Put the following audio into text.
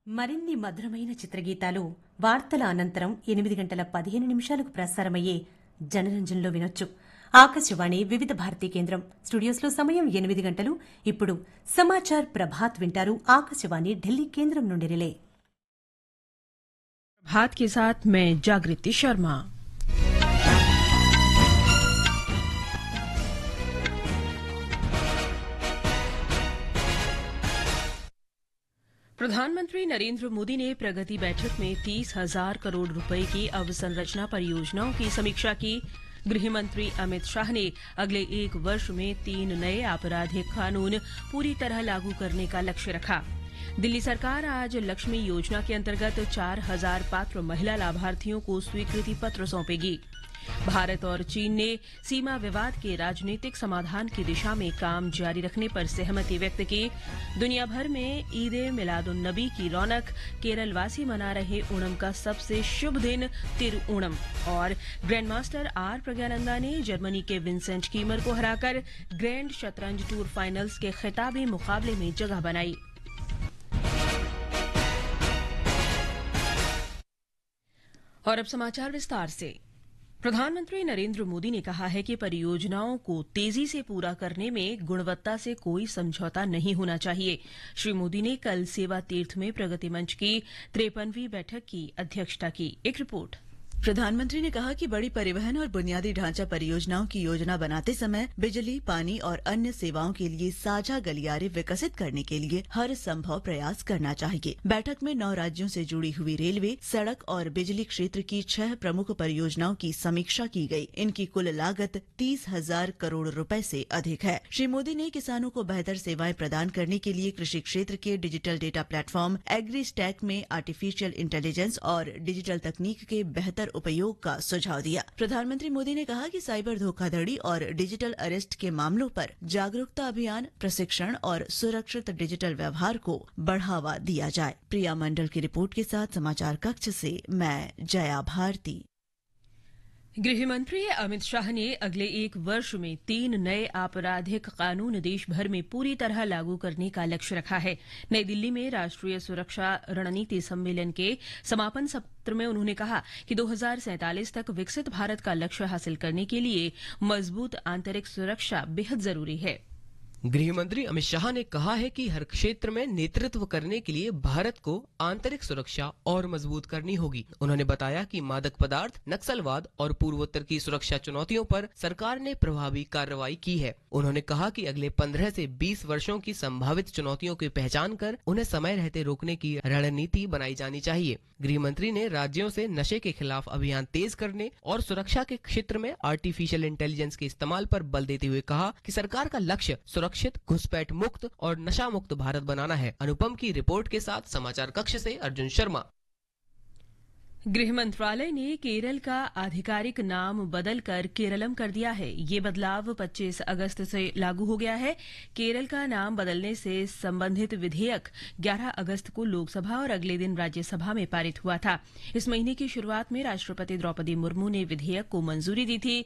మరిన్ని మధురమైన చిత్రగీతాలు వార్తల అనంతరం 8:15 ప్రసారమయ్యే జనరంజన్లో వినొచ్చు. ఆకాశవాణి వివిధ భారతీ కేంద్రం స్టూడియోస్లో సమయం 8 గంటలు. ఇప్పుడు సమాచార్ ప్రభాత్ వింటారు. ఆకాశవాణి ఢిల్లీ కేంద్రం నుండి రిలే. प्रभात के साथ मैं जागृति शर्मा। प्रधानमंत्री नरेंद्र मोदी ने प्रगति बैठक में 30,000 करोड़ रुपए की अवसंरचना परियोजनाओं की समीक्षा की। गृह मंत्री अमित शाह ने अगले एक वर्ष में 3 नए आपराधिक कानून पूरी तरह लागू करने का लक्ष्य रखा। दिल्ली सरकार आज लक्ष्मी योजना के अंतर्गत 4,000 पात्र महिला लाभार्थियों को स्वीकृति पत्र सौंपेगी। भारत और चीन ने सीमा विवाद के राजनीतिक समाधान की दिशा में काम जारी रखने पर सहमति व्यक्त की। दुनिया भर में ईद ए मिलादुन नबी की रौनक, केरलवासी मना रहे ओणम का सबसे शुभ दिन तिरुओणम। और ग्रैंड मास्टर आर प्रज्ञानंदा ने जर्मनी के विंसेंट कीमर को हराकर ग्रैंड शतरंज टूर फाइनल्स के खिताबी मुकाबले में जगह बनाई। और अब समाचार विस्तार से। प्रधानमंत्री नरेंद्र मोदी ने कहा है कि परियोजनाओं को तेजी से पूरा करने में गुणवत्ता से कोई समझौता नहीं होना चाहिए। श्री मोदी ने कल सेवा तीर्थ में प्रगति मंच की 53वीं बैठक की अध्यक्षता की। एक रिपोर्ट। प्रधानमंत्री ने कहा कि बड़ी परिवहन और बुनियादी ढांचा परियोजनाओं की योजना बनाते समय बिजली, पानी और अन्य सेवाओं के लिए साझा गलियारे विकसित करने के लिए हर संभव प्रयास करना चाहिए। बैठक में 9 राज्यों से जुड़ी हुई रेलवे, सड़क और बिजली क्षेत्र की 6 प्रमुख परियोजनाओं की समीक्षा की गई। इनकी कुल लागत 30,000 करोड़ रुपए से अधिक है। श्री मोदी ने किसानों को बेहतर सेवाएं प्रदान करने के लिए कृषि क्षेत्र के digital data platform agri stack में आर्टिफिशियल इंटेलिजेंस और डिजिटल तकनीक के बेहतर उपयोग का सुझाव दिया। प्रधानमंत्री मोदी ने कहा कि साइबर धोखाधड़ी और डिजिटल अरेस्ट के मामलों पर जागरूकता अभियान, प्रशिक्षण और सुरक्षित डिजिटल व्यवहार को बढ़ावा दिया जाए। प्रिया मंडल की रिपोर्ट के साथ समाचार कक्ष से मैं जया भारती। गृह मंत्री अमित शाह ने अगले एक वर्ष में 3 नए आपराधिक कानून देश भर में पूरी तरह लागू करने का लक्ष्य रखा है। नई दिल्ली में राष्ट्रीय सुरक्षा रणनीति सम्मेलन के समापन सत्र में उन्होंने कहा कि 2047 तक विकसित भारत का लक्ष्य हासिल करने के लिए मजबूत आंतरिक सुरक्षा बेहद जरूरी है। गृह मंत्री अमित शाह ने कहा है कि हर क्षेत्र में नेतृत्व करने के लिए भारत को आंतरिक सुरक्षा और मजबूत करनी होगी। उन्होंने बताया कि मादक पदार्थ, नक्सलवाद और पूर्वोत्तर की सुरक्षा चुनौतियों पर सरकार ने प्रभावी कार्रवाई की है। उन्होंने कहा कि अगले 15 से 20 वर्षों की संभावित चुनौतियों की पहचान कर उन्हें समय रहते रोकने की रणनीति बनाई जानी चाहिए। गृह मंत्री ने राज्यों से नशे के खिलाफ अभियान तेज करने और सुरक्षा के क्षेत्र में आर्टिफिशियल इंटेलिजेंस के इस्तेमाल पर बल देते हुए कहा कि सरकार का लक्ष्य सुरक्षित, घुसपैठ मुक्त और नशा मुक्त भारत बनाना है। अनुपम की रिपोर्ट के साथ समाचार कक्ष से अर्जुन शर्मा। गृह मंत्रालय ने केरल का आधिकारिक नाम बदलकर केरलम कर दिया है। ये बदलाव 25 अगस्त से लागू हो गया है। केरल का नाम बदलने से संबंधित विधेयक 11 अगस्त को लोकसभा और अगले दिन राज्यसभा में पारित हुआ था। इस महीने की शुरुआत में राष्ट्रपति द्रौपदी मुर्मू ने विधेयक को मंजूरी दी थी।